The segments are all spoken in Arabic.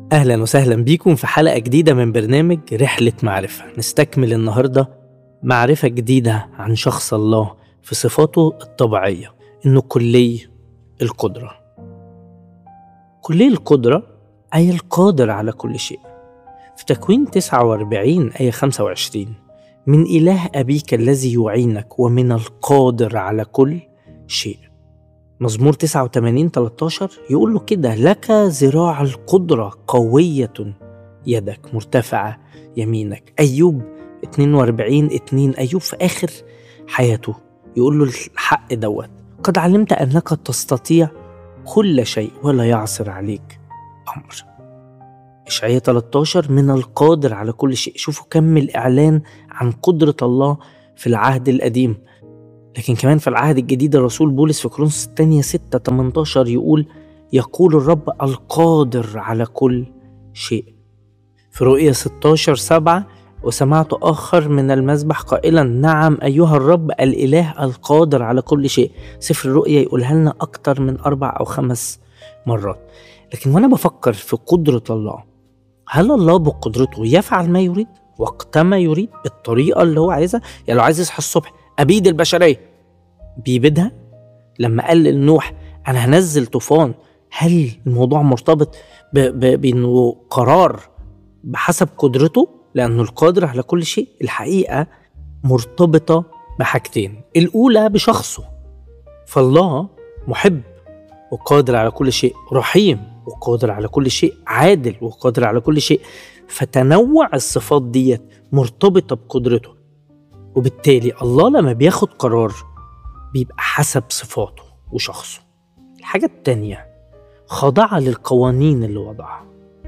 أهلا وسهلا بيكم في حلقة جديدة من برنامج رحلة معرفة. نستكمل النهاردة معرفة جديدة عن شخص الله في صفاته الطبيعية، إنه كلي القدرة. كلي القدرة أي القادر على كل شيء. في تكوين 49 آية 25: من إله أبيك الذي يعينك ومن القادر على كل شيء. مزمور 89:13 يقول له كده: لك ذراع القدرة قوية يدك مرتفعة يمينك. أيوب 42:2 أيوب في آخر حياته يقول له الحق دوت: قد علمت أنك تستطيع كل شيء ولا يعصر عليك أمر. إشعياء 13: من القادر على كل شيء. شوفوا كم الإعلان عن قدرة الله في العهد القديم، لكن كمان في العهد الجديد الرسول بولس في كورنثوس الثانية 6:18 يقول الرب القادر على كل شيء. في رؤيا 16:7: وسمعت آخر من المذبح قائلا: نعم أيها الرب الإله القادر على كل شيء. سفر الرؤيا يقولها لنا أكتر من 4 أو 5 مرات. لكن وأنا بفكر في قدرة الله، هل الله بقدرته يفعل ما يريد وقت ما يريد بالطريقة اللي هو عايزها؟ يعني لو عايز يصحى الصبح أبيد البشرية بيبيدها. لما قال لنوح أنا هنزل طوفان، هل الموضوع مرتبط بأنه قرار بحسب قدرته لأنه القادر على كل شيء؟ الحقيقة مرتبطة بحاجتين. الأولى بشخصه، فالله محب وقادر على كل شيء، رحيم وقادر على كل شيء، عادل وقادر على كل شيء. فتنوع الصفات ديت مرتبطة بقدرته، وبالتالي الله لما بياخد قرار بيبقى حسب صفاته وشخصه. الحاجة التانية خاضعة للقوانين اللي وضعها.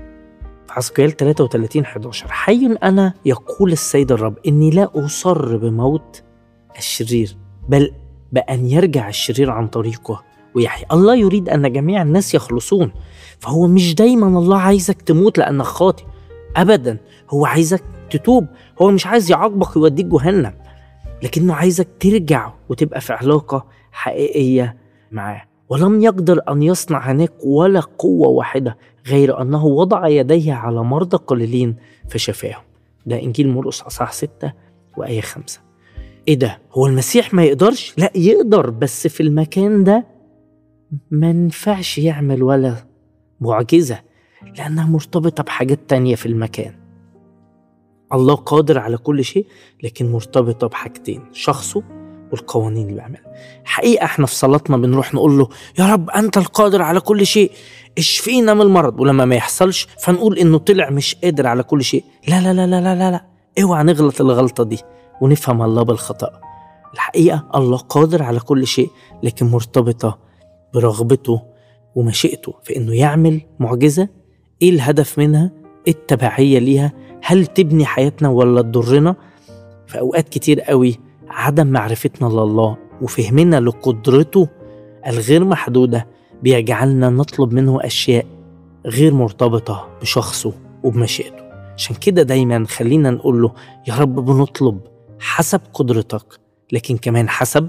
في حزقيال 33:11: حي أنا يقول السيد الرب إني لا أصر بموت الشرير بل بأن يرجع الشرير عن طريقه ويحيى. الله يريد أن جميع الناس يخلصون، فهو مش دايما الله عايزك تموت لأنك خاطئ أبدا. هو عايزك تتوب، هو مش عايز يعاقبك ويوديك جهنم، لكنه عايزك ترجع وتبقى في علاقة حقيقية معاه. ولم يقدر أن يصنع هناك ولا قوة واحدة غير أنه وضع يديه على مرضى قليلين فشفاهم. ده إنجيل مرقس أصحاح 6 وآية 5. إيه ده؟ هو المسيح ما يقدرش؟ لا يقدر، بس في المكان ده ما ينفعش يعمل ولا معجزة لأنها مرتبطة بحاجات تانية في المكان. الله قادر على كل شيء لكن مرتبطة بحاجتين: شخصه والقوانين اللي بيعملها. حقيقة احنا في صلاتنا بنروح نقول له يا رب أنت القادر على كل شيء، اشفينا من المرض، ولما ما يحصلش فنقول إنه طلع مش قادر على كل شيء. لا لا لا لا لا لا، اوعى نغلط الغلطة دي ونفهم الله بالخطأ. الحقيقة الله قادر على كل شيء لكن مرتبطة برغبته ومشيئته في إنه يعمل معجزة. إيه الهدف منها؟ إيه التبعية ليها؟ هل تبني حياتنا ولا تضرنا؟ في أوقات كتير قوي عدم معرفتنا لله وفهمنا لقدرته الغير محدودة بيجعلنا نطلب منه أشياء غير مرتبطة بشخصه وبمشيئته. عشان كده دايما خلينا نقول له يا رب بنطلب حسب قدرتك لكن كمان حسب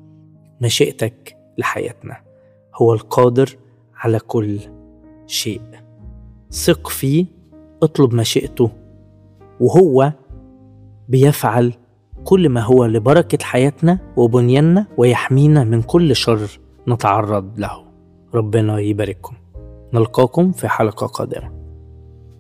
مشيئتك لحياتنا. هو القادر على كل شيء، ثق فيه، اطلب مشيئته، وهو بيفعل كل ما هو لبركة حياتنا وبنياننا ويحمينا من كل شر نتعرض له. ربنا يبارككم، نلقاكم في حلقة قادمة.